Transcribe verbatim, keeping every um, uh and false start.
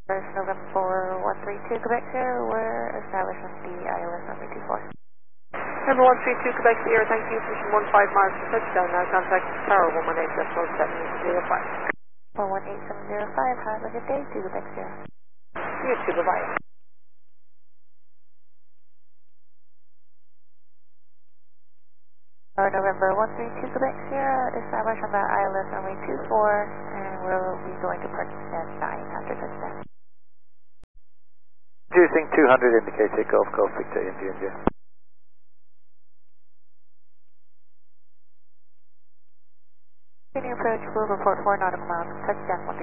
First November one three two Quebec Sierra, we're establishing the I L S runway two four. Number one three two Quebec Sierra, thank you, position one five miles for touchdown, now contact Tower one one eight decimal seven zero five. one one eight seven zero five, have a good day, to Quebec Sierra. You too, bye-bye. Or November one three two Quebec Sierra, establish on the I L S runway two four, and we'll be going to parking stand nine after touchdown. Introducing two hundred, indicate takeoff, Golf Victor, India, India. Continue approach, we'll report four nautical miles, touchdown one three two.